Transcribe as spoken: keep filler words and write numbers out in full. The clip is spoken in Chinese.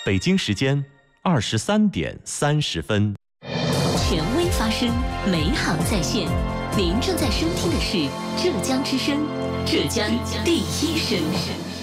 北京时间二十三点三十分。 权威发声，美好在线。您正在收听的是浙江之声，浙江第一声。